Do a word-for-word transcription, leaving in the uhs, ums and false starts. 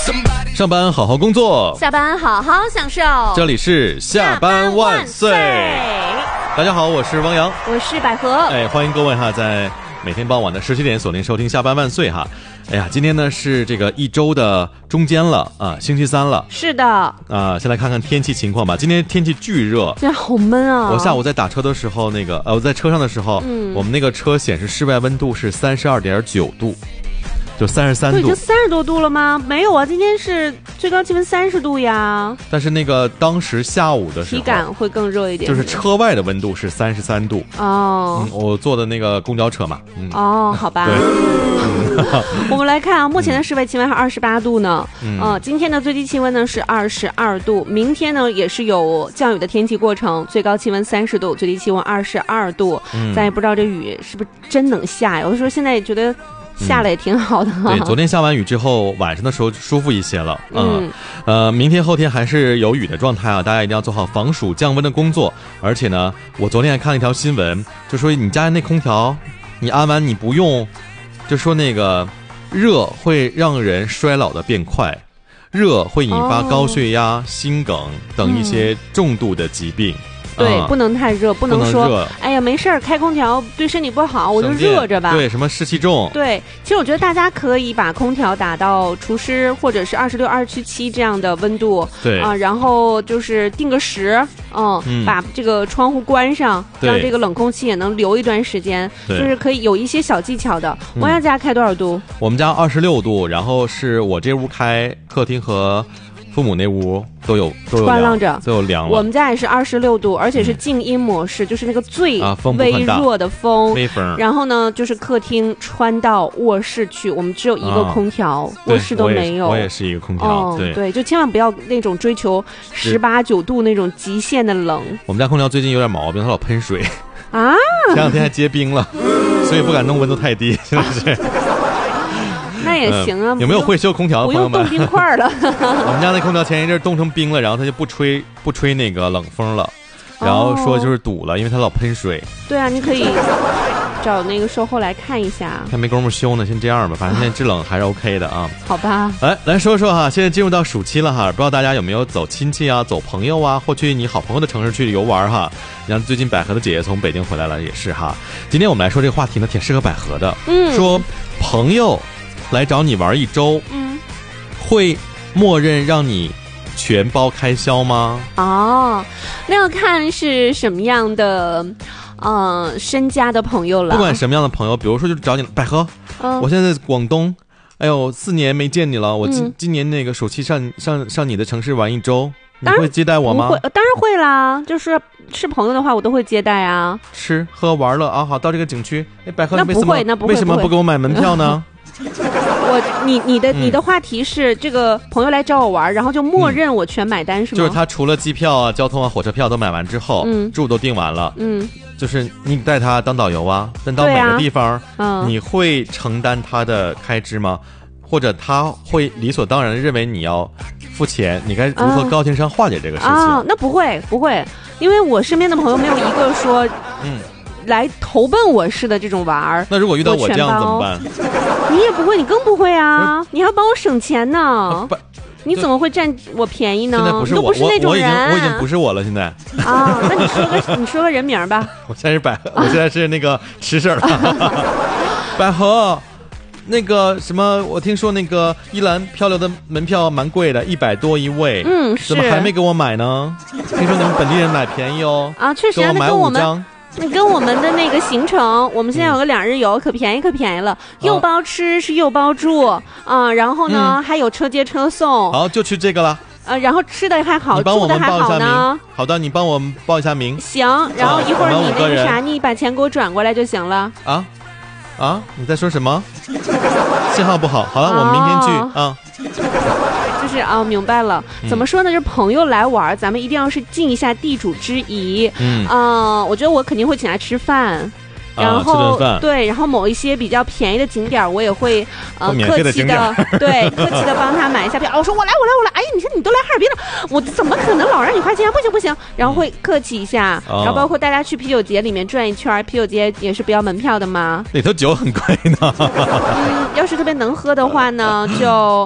上班好好工作， 下班好好享受。 这里是下班万岁。大家好，我是汪洋， 我是百合。 哎，欢迎各位哈，在每天傍晚的十七点锁定收听下班万岁哈。哎呀，今天呢是这个一周的中间了啊，星期三了。 是的啊，先来看看天气情况吧。今天天气巨热， 这好闷啊！ 我下午在打车的时候，那个呃，我在车上的时候，嗯，我们那个车显示室外温度是三十二点九度。就三十三度， 已经三十多度了吗？没有啊，今天是最高气温三十度呀。 但是那个当时下午的时候， 体感会更热一点。 就是车外的温度是三十三度哦、 嗯。我坐的那个公交车嘛。 嗯、哦，好吧。我们来看啊，目前的室外气温还二十八度呢。嗯、呃，今天的最低气温呢是二十二度，明天呢也是有降雨的天气过程，最高气温三十度，最低气温二十二度。嗯，咱也不知道这雨是不是真能下呀？有的时候现在也觉得。下了也挺好的、啊嗯、对，昨天下完雨之后晚上的时候舒服一些了。嗯呃明天后天还是有雨的状态啊，大家一定要做好防暑降温的工作。而且呢，我昨天还看了一条新闻，就说你家那空调你安完你不用，就说那个热会让人衰老的变快，热会引发高血压、哦、心梗等一些重度的疾病。嗯对、嗯，不能太热，不能说能哎呀没事儿，开空调对身体不好，我就热着吧。 对，什么湿气重。 对，其实我觉得大家可以把空调打到除湿或者是二十六、二十七这样的温度。 对啊，然后就是定个时，嗯，嗯把这个窗户关上，让这个冷空气也能留一段时间。就是可以有一些小技巧的。汪洋家开多少度？ 我们家二十六度，然后是我这屋开，客厅和父母那屋都有都有关浪着， 都有凉了。 我们家也是二十六度，而且是静音模式，嗯、就是那个最微弱的风， 微风。 然后呢，就是客厅穿到卧室去，我们只有一个空调，啊、卧室都没有。 我也是一个空调， 哦、 对对，就千万不要那种追求十八九度那种极限的冷。 我们家空调最近有点毛病，它老喷水啊， 前两天还结冰了，所以不敢弄温度太低，现在是。 那也行啊、 嗯，有没有会修空调的朋友们？ 不用冻冰块了。 我们家那空调前一阵冻成冰了，然后它就不吹不吹那个冷风了，然后说就是堵了，因为它老喷水。 对啊，你可以找那个售后来看一下。 他没工夫修呢，先这样吧，反正现在制冷还是 OK 的啊。 好吧。 来来说说哈，现在进入到暑期了哈，不知道大家有没有走亲戚啊、走朋友啊，或去你好朋友的城市去游玩哈。然后最近百合的姐姐从北京回来了，也是哈。今天我们来说这个话题呢，挺适合百合的。嗯。说朋友来找你玩一周，嗯，会默认让你全包开销吗？ 哦，那要看是什么样的，呃，身家的朋友了。 不管什么样的朋友，比如说就找你百合，嗯，我现在在广东，哎呦，四年没见你了，我今、嗯、今年那个暑期上上上你的城市玩一周，你会接待我吗？ 会，当然会啦，就是是朋友的话，我都会接待啊。 吃喝玩乐啊，好，到这个景区，哎，百合， 那不会，那不会， 为什么不给我买门票呢？ 我你你的、嗯、你的话题是这个朋友来找我玩，然后就默认我全买单、嗯、是吗？ 就是他除了机票啊、交通啊、火车票都买完之后，嗯，住都订完了，嗯，就是你带他当导游啊，但到每个地方、啊嗯，你会承担他的开支吗？或者他会理所当然的认为你要付钱？你该如何高情商化解这个事情？啊， 啊那不会不会，因为我身边的朋友没有一个说，嗯。来投奔我似的这种玩儿， 那如果遇到我这样怎么办？ 你也不会，你更不会啊！你还要帮我省钱呢、啊，你怎么会占我便宜呢？ 现在不是我， 都不是那种人， 我已经我已经不是我了，现在啊，那你说个你说个人名吧。 我现在是百合，我现在是那个吃事儿了。百合，那个什么，我听说那个依兰漂流的门票蛮贵的，一百多一位， 嗯，是， 怎么还没给我买呢？听说你们本地人买便宜哦。 啊，确实啊， 给我买五张。 那跟我们的那个行程，我们现在有个两日游，可便宜可便宜了，又包吃是又包住啊、呃，然后呢、嗯、还有车接车送。 好，就去这个了。 呃，然后吃的还好，住的还好呢。 好的，你帮我们报一下名。 行，然后一会儿你那个啥，你把钱给我转过来就行了。 啊啊！你在说什么？信号不好。好了，哦、我们明天去啊。 就是啊、哦，明白了。怎么说呢？就是朋友来玩，咱们一定要是尽一下地主之谊。嗯，呃、我觉得我肯定会请他吃饭。然后、 啊、 对，然后某一些比较便宜的景点，我也会呃客气的，对，客气的帮他买一下票。我说我来，我来，我来。哎呀，你看你都来哈尔滨了，我怎么可能老让你花钱？不行不行。然后会客气一下，嗯、然后包括大家去啤酒节里面转一圈，啤酒节也是不要门票的嘛。 里头酒很贵呢。 嗯，要是特别能喝的话呢，就